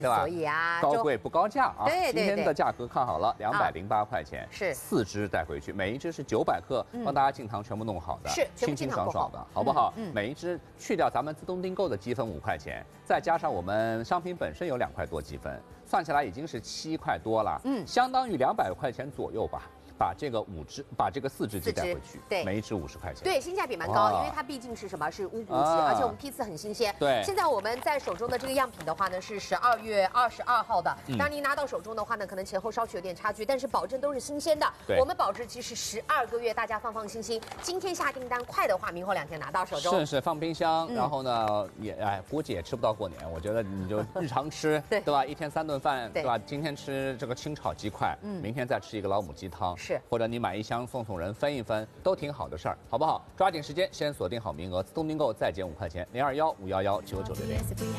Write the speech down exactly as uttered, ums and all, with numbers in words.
对吧？ 所以啊， 高贵不高价啊。 对对对。 今天的价格看好了，两百零八块钱， 是四只带回去，每一只是九百克，帮大家进糖全部弄好的， 是清清爽爽的，好不好？每一只去掉咱们自动订购的积分五块钱，再加上我们商品本身有两块多积分，算起来已经是七块多了，嗯，相当于两百块钱左右吧。把这个五只，把这个四只鸡带回去，对，每一只五十块钱， 对，性价比蛮高，因为它毕竟是什么？是乌骨鸡，而且我们批次很新鲜。 对， 现在我们在手中的这个样品的话呢，是十二月二十二号的。当然您拿到手中的话呢，可能前后稍许有点差距，但是保证都是新鲜的。我们保质期是十二个月，大家放放心心。今天下订单快的话，明后两天拿到手中。 是是，放冰箱，然后呢，也哎，估计也吃不到过年。我觉得你就日常吃，对吧？一天三顿饭，对吧？今天吃这个清炒鸡块，明天再吃一个老母鸡汤，是，或者你买一箱送送人分一分，都挺好的事儿，好不好？抓紧时间，先锁定好名额，自动订购再减五块钱，零二幺五幺幺九九六六。